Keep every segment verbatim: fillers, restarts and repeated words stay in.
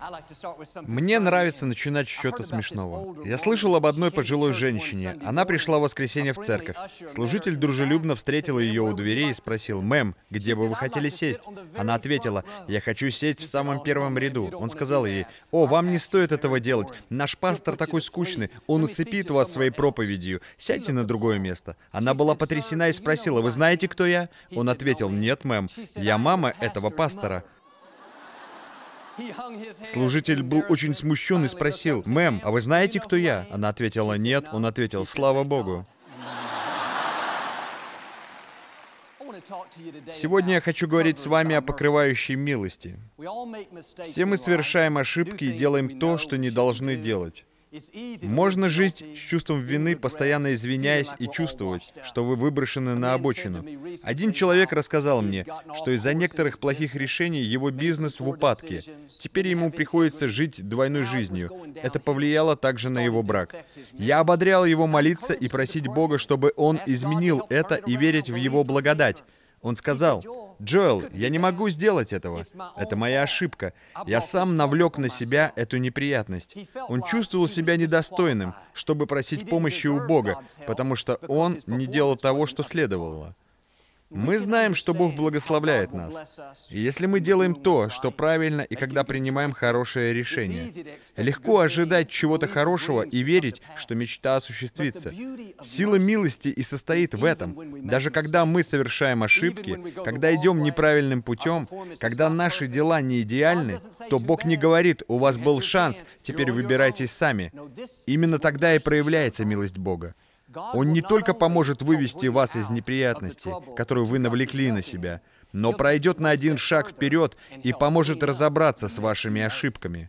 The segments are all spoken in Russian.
Мне нравится начинать с чего-то смешного. Я слышал об одной пожилой женщине. Она пришла в воскресенье в церковь. Служитель дружелюбно встретил ее у дверей и спросил: «Мэм, где бы вы хотели сесть?» Она ответила: «Я хочу сесть в самом первом ряду». Он сказал ей: «О, вам не стоит этого делать. Наш пастор такой скучный. Он усыпит вас своей проповедью. Сядьте на другое место». Она была потрясена и спросила: «Вы знаете, кто я?» Он ответил: «Нет, мэм, я мама этого пастора». Служитель был очень смущен и спросил: «Мэм, а вы знаете, кто я?» Она ответила: «Нет». Он ответил: «Слава Богу». Сегодня я хочу говорить с вами о покрывающей милости. Все мы совершаем ошибки и делаем то, что не должны делать. Можно жить с чувством вины, постоянно извиняясь, и чувствовать, что вы выброшены на обочину. Один человек рассказал мне, что из-за некоторых плохих решений его бизнес в упадке. Теперь ему приходится жить двойной жизнью. Это повлияло также на его брак. Я ободрял его молиться и просить Бога, чтобы он изменил это и верить в его благодать. Он сказал: «Джоэл, я не могу сделать этого. Это моя ошибка. Я сам навлек на себя эту неприятность». Он чувствовал себя недостойным, чтобы просить помощи у Бога, потому что он не делал того, что следовало. Мы знаем, что Бог благословляет нас. И если мы делаем то, что правильно, и когда принимаем хорошее решение, легко ожидать чего-то хорошего и верить, что мечта осуществится. Сила милости и состоит в этом. Даже когда мы совершаем ошибки, когда идем неправильным путем, когда наши дела не идеальны, то Бог не говорит: «У вас был шанс, теперь выбирайтесь сами». Именно тогда и проявляется милость Бога. Он не только поможет вывести вас из неприятностей, которую вы навлекли на себя, но пройдет на один шаг вперед и поможет разобраться с вашими ошибками.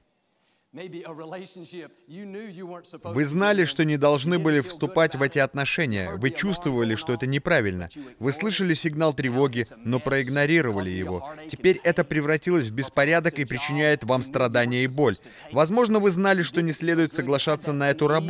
Вы знали, что не должны были вступать в эти отношения. Вы чувствовали, что это неправильно. Вы слышали сигнал тревоги, но проигнорировали его. Теперь это превратилось в беспорядок и причиняет вам страдания и боль. Возможно, вы знали, что не следует соглашаться на эту работу,